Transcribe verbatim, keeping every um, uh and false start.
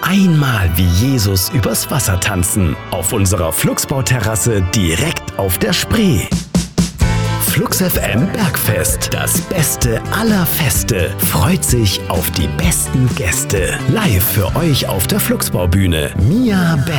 einmal wie Jesus übers Wasser tanzen. Auf unserer Flugsbauterrasse direkt auf der Spree. Flux F M Bergfest, das Beste aller Feste, freut sich auf die besten Gäste. Live für euch auf der Flugsbaubühne. Mia Band.